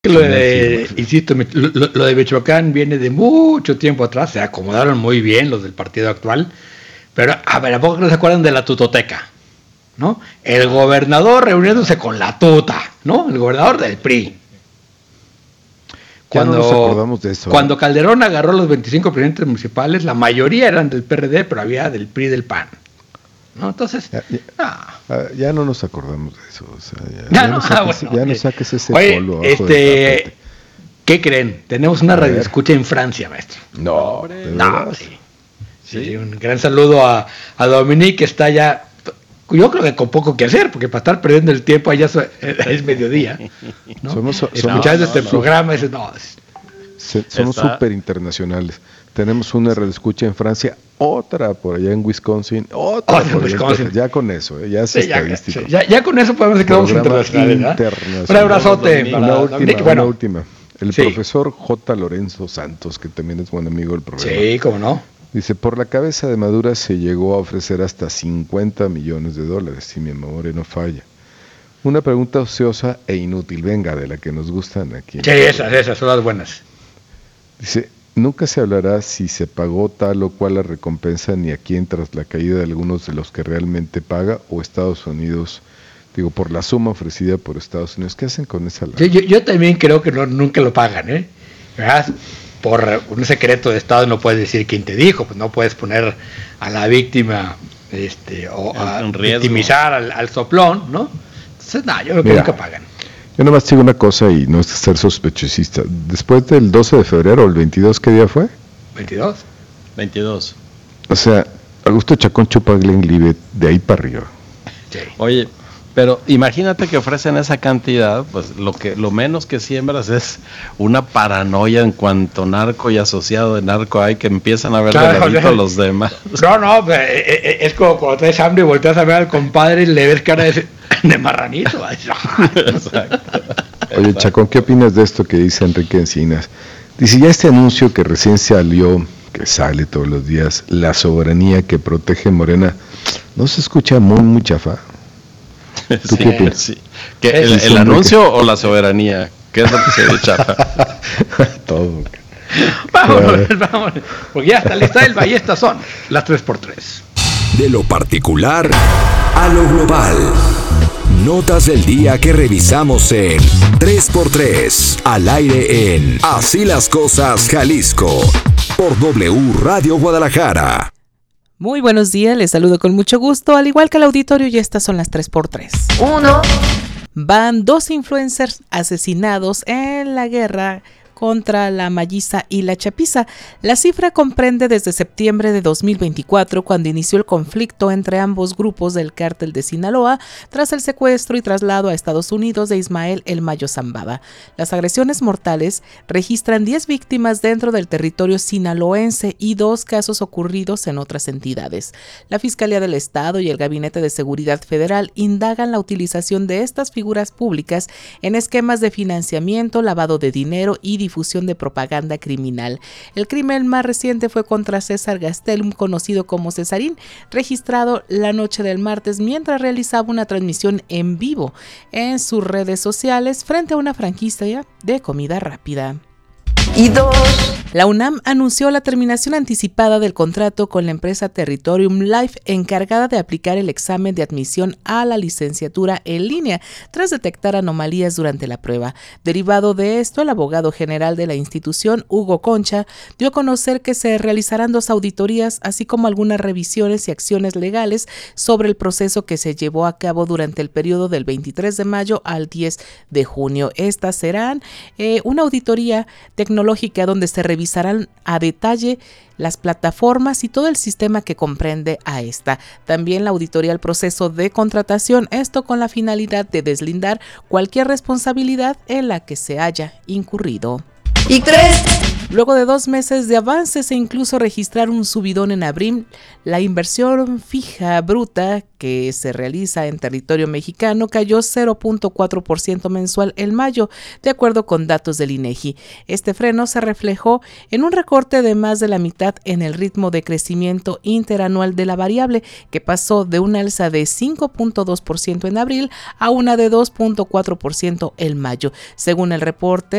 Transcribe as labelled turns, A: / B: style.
A: Insisto, lo de Michoacán viene de mucho tiempo atrás, se acomodaron muy bien los del partido actual, pero a ver, ¿a poco no se acuerdan de la tutoteca? ¿No? El gobernador reuniéndose con la tuta, ¿no? El gobernador del PRI.
B: Ya no nos acordamos de eso.
A: Cuando Calderón agarró los 25 presidentes municipales, la mayoría eran del PRD, pero había del PRI y del PAN. ¿No? Entonces,
B: ya no nos acordamos de eso. O sea,
A: ya
B: no saques ese
A: polo abajo del tapete. ¿Qué creen? Tenemos una radioescucha en Francia, maestro.
B: No,
A: sí. Un gran saludo a Dominique, que está ya, yo creo que con poco que hacer, porque para estar perdiendo el tiempo allá es mediodía, ¿no? Somos programa,
B: somos súper internacionales. Tenemos una radioescucha en Francia, otra por allá en Wisconsin, otra por Wisconsin. Ya con eso, ya es estadístico.
A: Ya con eso podemos decir que vamos internacionales. Un abrazote.
B: Una última. El profesor J. Lorenzo Santos, que también es buen amigo del programa.
A: Sí, cómo no.
B: Dice, por la cabeza de Maduro se llegó a ofrecer hasta $50 millones, si mi memoria no falla. Una pregunta ociosa e inútil, venga, de la que nos gustan aquí.
A: Sí, esas son las buenas.
B: Dice, nunca se hablará si se pagó tal o cual la recompensa ni a quién tras la caída de algunos de los que realmente paga o Estados Unidos, por la suma ofrecida por Estados Unidos. ¿Qué hacen con esa lana?
A: Yo también creo que nunca lo pagan, ¿verdad? Por un secreto de Estado no puedes decir quién te dijo, pues no puedes poner a la víctima o a victimizar al soplón, ¿no? Entonces, yo creo que nunca pagan.
B: Yo nomás digo una cosa y no es ser sospechosista. Después del 12 de febrero, el 22, ¿qué día fue?
A: 22.
B: O sea, Augusto Chacón chupa Glenlivet de ahí para arriba.
C: Sí. Oye, pero imagínate que ofrecen esa cantidad, pues lo menos que siembras es una paranoia en cuanto narco y asociado de narco hay, que empiezan a ver de ladito a los demás.
A: No, es como cuando traes hambre y volteas a ver al compadre y le ves cara de marranito.
C: Exacto.
B: Oye, Chacón, ¿qué opinas de esto que dice Enrique Encinas? Dice, ya este anuncio que recién salió, que sale todos los días, la soberanía que protege Morena, ¿no se escucha muy chafa?
C: ¿Tú qué opinas? Sí. ¿El anuncio o la soberanía? ¿Qué es lo que se ve chafa?
B: Todo.
A: Vámonos. Porque ya está lista el Valle, estas son las 3x3.
D: De lo particular a lo global. Notas del día que revisamos en 3x3, al aire en Así las Cosas Jalisco, por W Radio Guadalajara.
E: Muy buenos días, les saludo con mucho gusto, al igual que el auditorio, y estas son las 3x3. 1. Van 2 influencers asesinados en la guerra contra la Malliza y la Chapiza. La cifra comprende desde septiembre de 2024, cuando inició el conflicto entre ambos grupos del cártel de Sinaloa, tras el secuestro y traslado a Estados Unidos de Ismael El Mayo Zambada. Las agresiones mortales registran 10 víctimas dentro del territorio sinaloense y 2 casos ocurridos en otras entidades. La Fiscalía del Estado y el Gabinete de Seguridad Federal indagan la utilización de estas figuras públicas en esquemas de financiamiento, lavado de dinero y difusión de propaganda criminal. El crimen más reciente fue contra César Gastelum, conocido como Cesarín, registrado la noche del martes mientras realizaba una transmisión en vivo en sus redes sociales frente a una franquicia de comida rápida. Y 2. La UNAM anunció la terminación anticipada del contrato con la empresa Territorium Life, encargada de aplicar el examen de admisión a la licenciatura en línea, tras detectar anomalías durante la prueba. Derivado de esto, el abogado general de la institución, Hugo Concha, dio a conocer que se realizarán 2 auditorías, así como algunas revisiones y acciones legales sobre el proceso que se llevó a cabo durante el periodo del 23 de mayo al 10 de junio. Estas serán una auditoría tecnológica donde se revisarán a detalle las plataformas y todo el sistema que comprende a esta. También la auditoría al proceso de contratación, esto con la finalidad de deslindar cualquier responsabilidad en la que se haya incurrido. Y 3. Luego de 2 meses de avances e incluso registrar un subidón en abril, la inversión fija bruta que se realiza en territorio mexicano cayó 0.4% mensual en mayo, de acuerdo con datos del INEGI. Este freno se reflejó en un recorte de más de la mitad en el ritmo de crecimiento interanual de la variable, que pasó de un alza de 5.2% en abril a una de 2.4% en mayo. Según el reporte